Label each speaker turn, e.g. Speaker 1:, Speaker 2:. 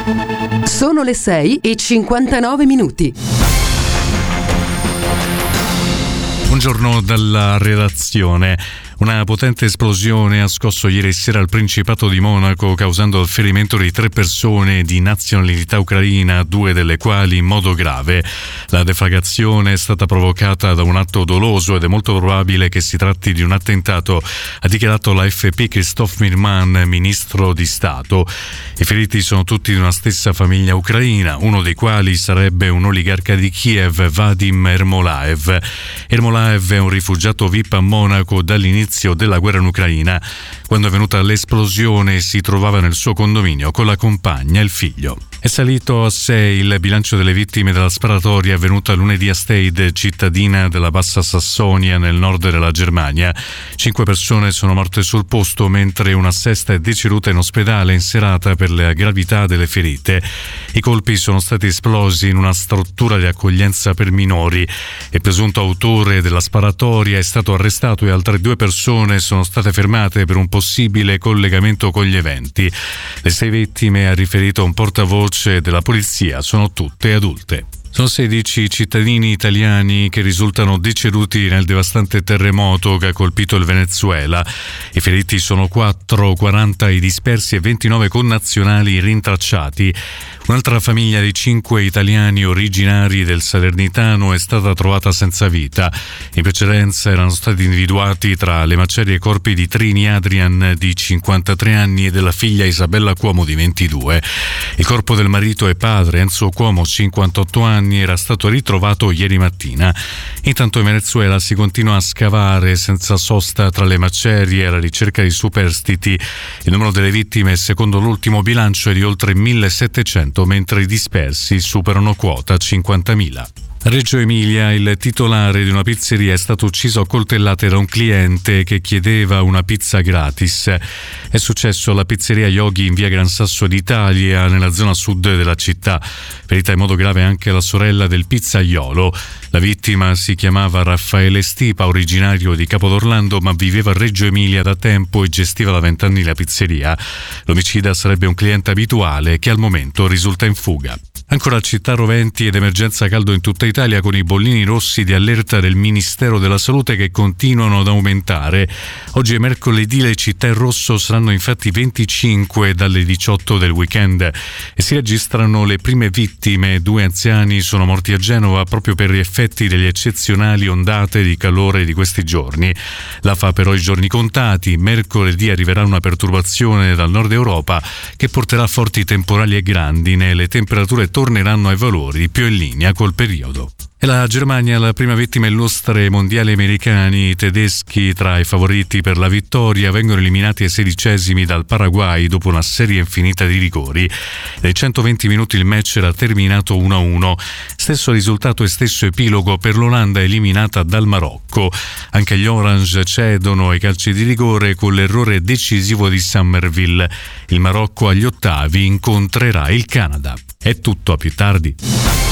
Speaker 1: Sono le 6:59.
Speaker 2: Buongiorno dalla redazione. Una potente esplosione ha scosso ieri sera il Principato di Monaco, causando il ferimento di 3 persone di nazionalità ucraina, 2 delle quali in modo grave. La deflagrazione è stata provocata da un atto doloso ed è molto probabile che si tratti di un attentato, ha dichiarato l'AFP Christophe Mirman, ministro di Stato. I feriti sono tutti di una stessa famiglia ucraina, uno dei quali sarebbe un oligarca di Kiev, Vadim Ermolaev. Ermolaev è un rifugiato VIP a Monaco dall'inizio della guerra in Ucraina. Quando è venuta l'esplosione si trovava nel suo condominio con la compagna e il figlio. È salito a 6 il bilancio delle vittime della sparatoria avvenuta lunedì a Stade, cittadina della Bassa Sassonia nel nord della Germania. 5 persone sono morte sul posto, mentre una sesta è deceduta in ospedale in serata per la gravità delle ferite. I colpi sono stati esplosi in una struttura di accoglienza per minori. Il presunto autore della sparatoria è stato arrestato e altre 2 persone sono state fermate per un possibile collegamento con gli eventi. Le 6 vittime, ha riferito un portavoce della polizia, sono tutte adulte. Sono 16 cittadini italiani che risultano deceduti nel devastante terremoto che ha colpito il Venezuela. I feriti sono 4, 40 i dispersi e 29 connazionali rintracciati. Un'altra famiglia di 5 italiani originari del Salernitano è stata trovata senza vita. In precedenza erano stati individuati tra le macerie i corpi di Trini Adrian di 53 anni e della figlia Isabella Cuomo di 22. Il corpo del marito e padre Enzo Cuomo, 58 anni, era stato ritrovato ieri mattina. Intanto in Venezuela si continua a scavare senza sosta tra le macerie alla ricerca di superstiti. Il numero delle vittime, secondo l'ultimo bilancio, è di oltre 1700, mentre i dispersi superano quota 50.000. A Reggio Emilia il titolare di una pizzeria è stato ucciso a coltellate da un cliente che chiedeva una pizza gratis. È successo alla pizzeria Yogi in via Gran Sasso d'Italia, nella zona sud della città. Ferita in modo grave anche la sorella del pizzaiolo. La vittima si chiamava Raffaele Stipa, originario di Capodorlando, ma viveva a Reggio Emilia da tempo e gestiva da 20 anni la pizzeria. L'omicida sarebbe un cliente abituale che al momento risulta in fuga. Ancora città roventi ed emergenza caldo in tutta Italia, con i bollini rossi di allerta del Ministero della Salute che continuano ad aumentare. Oggi è mercoledì, le città in rosso saranno infatti 25 dalle 18 del weekend e si registrano le prime vittime. 2 anziani sono morti a Genova proprio per gli effetti delle eccezionali ondate di calore di questi giorni. La fa però i giorni contati. Mercoledì arriverà una perturbazione dal nord Europa che porterà forti temporali e grandine. Le temperature torneranno ai valori più in linea col periodo. E la Germania, la prima vittima illustre ai mondiali americani. I tedeschi, tra i favoriti per la vittoria, vengono eliminati ai 16esimi dal Paraguay dopo una serie infinita di rigori. Nei 120 minuti il match era terminato 1-1. Stesso risultato e stesso epilogo per l'Olanda, eliminata dal Marocco. Anche gli Orange cedono ai calci di rigore con l'errore decisivo di Summerville. Il Marocco agli ottavi incontrerà il Canada. È tutto, a più tardi.